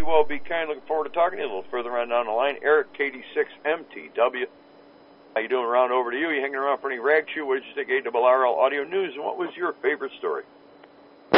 will be kind of looking forward to talking to you a little further on down the line. Eric, KD6MTW. How you doing around? Over to you. You hanging around for any rag shoe? What did you think, ARRL Audio News? And what was your favorite story?